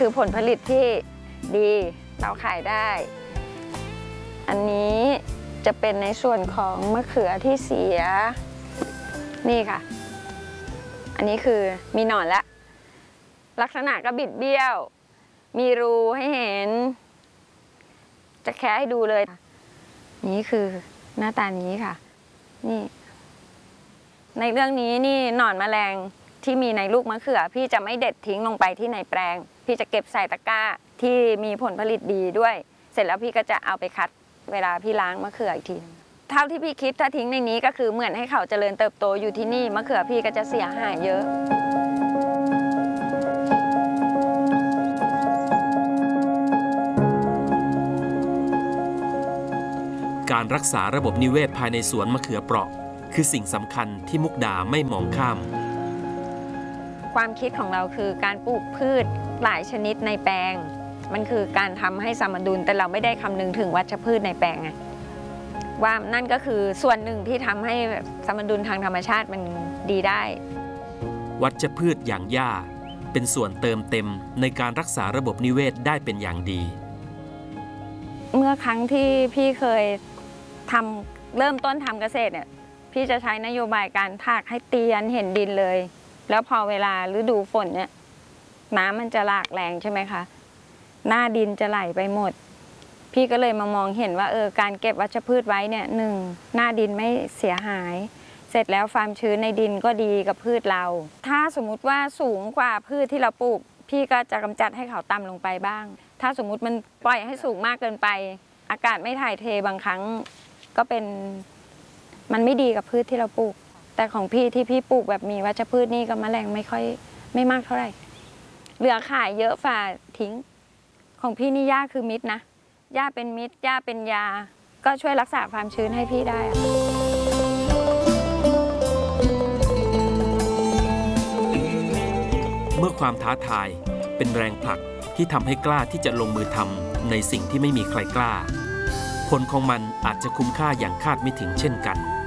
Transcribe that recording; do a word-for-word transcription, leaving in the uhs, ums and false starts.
คือผลผลิตที่ดีเราขายได้อันนี้จะเป็นในส่วนของมะเขือที่เสียนี่ค่ะอันนี้คือมีหนอนแล้วลักษณะก็บิดเบี้ยวมีรูให้เห็นจะแคะให้ดูเลยนี่คือหน้าตานี้ค่ะนี่ในเรื่องนี้นี่หนอนแมลงที่มีในลูกมะเขือพี่จะไม่เด็ดทิ้งลงไปที่ในแปลงพี่จะเก็บใส่ตะกร้าที่มีผลผลิตดีด้วยเสร็จแล้วพี่ก็จะเอาไปคัดเวลาพี่ล้างมะเขืออีกทีเท่าที่พี่คิดถ้าทิ้งในนี้ก็คือเหมือนให้เขาเจริญเติบโตอยู่ที่นี่มะเขือพี่ก็จะเสียหายเยอะการรักษาระบบนิเวศภายในสวนมะเขือเปราะคือสิ่งสำคัญที่มุกดาไม่มองข้ามความคิดของเราคือการปลูกพืชหลายชนิดในแปลงมันคือการทำให้สมดุลแต่เราไม่ได้คำนึงถึงวัชพืชในแปลงไงว่านั่นก็คือส่วนหนึ่งที่ทำให้สมดุลทางธรรมชาติมันดีได้วัชพืชอย่างหญ้าเป็นส่วนเติมเต็มในการรักษาระบบนิเวศได้เป็นอย่างดีเมื่อครั้งที่พี่เคยทำเริ่มต้นทำเกษตรเนี่ยพี่จะใช้นโยบายการถากให้เตียนเห็นดินเลยแล้วพอเวลาฤดูฝนเนี่ยน้ำมันจะหลากแรงใช่ไหมคะหน้าดินจะไหลไปหมดพี่ก็เลยมามองเห็นว่าเออการเก็บวัชพืชไว้เนี่ยหนึ่งหน้าดินไม่เสียหายเสร็จแล้วความชื้นในดินก็ดีกับพืชเราถ้าสมมุติว่าสูงกว่าพืชที่เราปลูกพี่ก็จะกำจัดให้เขาต่ำลงไปบ้างถ้าสมมุติมันปล่อยให้สูงมากเกินไปอากาศไม่ถ่ายเทบางครั้งก็เป็นมันไม่ดีกับพืชที่เราปลูกแต่ของพี่ที่พี่ปลูกแบบมีวัชพืชนี่ก็แมลงไม่ค่อยไม่มากเท่าไหร่เหลือขายเยอะฝ่าทิ้งของพี่นี่หญ้าคือมิตรนะหญ้าเป็นมิตรหญ้าเป็นยาก็ช่วยรักษาความชื้นให้พี่ได้เมื่อความท้าทายเป็นแรงผลักที่ทำให้กล้าที่จะลงมือทำในสิ่งที่ไม่มีใครกล้าผลของมันอาจจะคุ้มค่าอย่างคาดไม่ถึงเช่นกัน